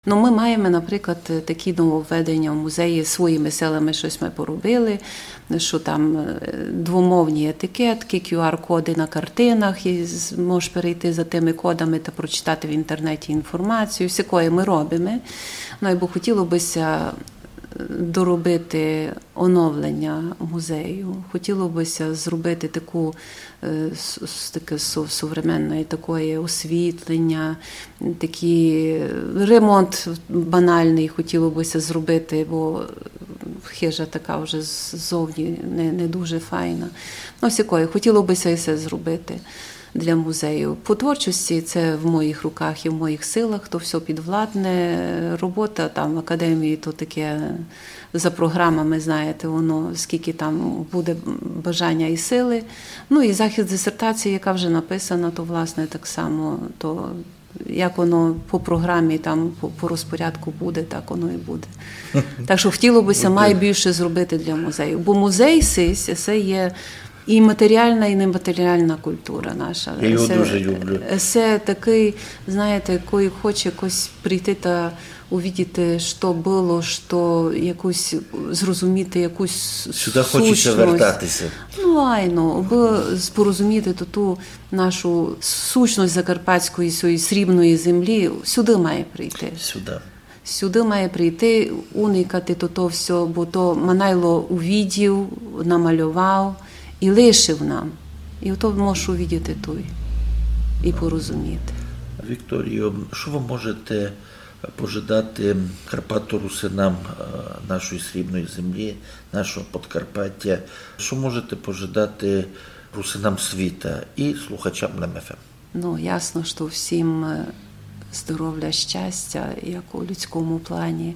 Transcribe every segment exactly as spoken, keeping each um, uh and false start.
Ну, ми маємо, наприклад, такі нововведення в музеї, своїми силами щось ми поробили, що там двомовні етикетки, кю ар-коди на картинах, і можеш перейти за тими кодами та прочитати в інтернеті інформацію. Всякої ми робимо. Ну, і бо хотіло бися доробити оновлення музею. Хотіло бися зробити таку таке сучасне такої освітлення, такий ремонт банальний хотіло бися зробити, бо хижа така вже ззовні не, не дуже файна. Ну, всякої, хотіло бися і все зробити для музею. По творчості це в моїх руках і в моїх силах, то все підвладне. Робота там в академії, то таке за програмами, знаєте, воно скільки там буде бажання і сили. Ну і захист дисертації, яка вже написана, то власне так само, то як воно по програмі, там по, по розпорядку буде, так воно і буде. Так що хотіло бися має більше зробити для музею. Бо музей сись, це є і матеріальна, і нематеріальна культура наша. Я його дуже люблю. Це такий, знаєте, який хоче якось прийти та увидіти, що було, що якусь, зрозуміти якусь сюди сущність. Хочеться вертатися. Ну, айно, аби порозуміти ту, ту нашу сущність закарпатської, цієї срібної землі, сюди має прийти. Сюди. Сюди має прийти, уникати то, то все, бо то Манайло увидів, намалював і лишив нам. І ото можеш увидіти той і порозуміти. Вікторіо, що ви можете пожадати карпато-русинам нашої срібної землі, нашого Подкарпаття? Що можете пожадати русинам світа і слухачам Лем еф ем? Ну, ясно, що всім здоров'я, щастя, як у людському плані.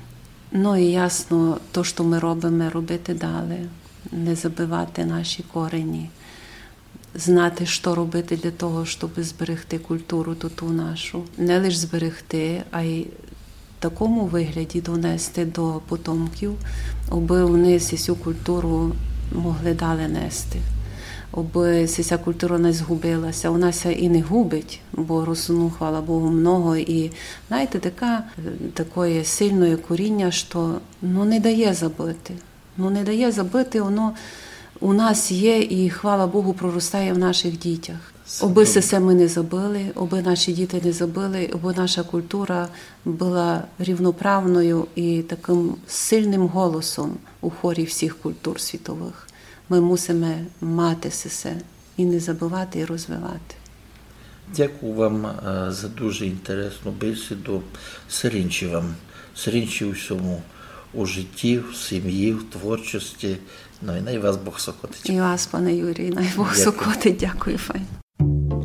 Ну і ясно, то, що ми робимо, робити далі. Не забивати наші корені. Знати, що робити для того, щоб зберегти культуру ту нашу. Не лише зберегти, а й в такому вигляді донести до потомків, аби вони цю культуру могли далі нести. Аби ця культура не згубилася. Вона ся і не губить, бо росну, хвала Богу, много. І, знаєте, така, таке сильне коріння, що ну, не дає забити. Ну, не дає забити, воно у нас є і, хвала Богу, проростає в наших дітях. Оби все ми не забили, оби наші діти не забили, оби наша культура була рівноправною і таким сильним голосом у хорі всіх культур світових. Ми мусимо мати все і не забувати, і розвивати. Дякую вам за дуже інтересну бесіду. Сирінчі вам, сирінчі у всьому. У житті, в сім'ї, в творчості. Ну і най вас Бог сокотить. І вас, пане Юрій, най Бог сокотить. Дякую, файн.